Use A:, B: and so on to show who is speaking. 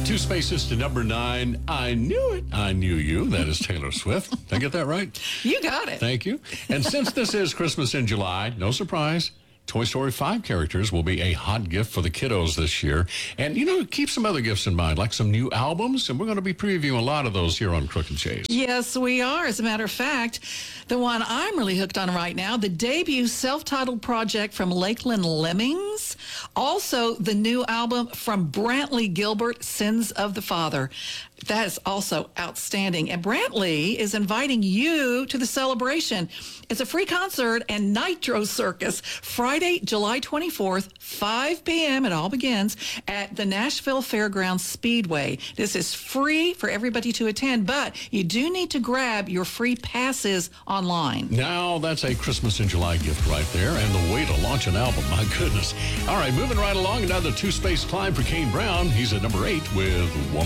A: Two spaces to number 9. I knew it. I knew you. That is Taylor Swift. Did I get that right?
B: You got it.
A: Thank you. And since this is Christmas in July, no surprise, Toy Story 5 characters will be a hot gift for the kiddos this year. And, keep some other gifts in mind, like some new albums. And we're going to be previewing a lot of those here on Crook and Chase.
B: Yes, we are. As a matter of fact, the one I'm really hooked on right now, the debut self-titled project from Lakeland Lemmings. Also, the new album from Brantley Gilbert, Sins of the Father. That is also outstanding. And Brantley is inviting you to the celebration. It's a free concert and Nitro Circus, Friday, July 24th, 5 p.m. It all begins at the Nashville Fairgrounds Speedway. This is free for everybody to attend, but you do need to grab your free passes online.
A: Now, that's a Christmas in July gift right there, and the way to launch an album, my goodness. All right, moving right along, another two-space climb for Kane Brown. He's at number 8 with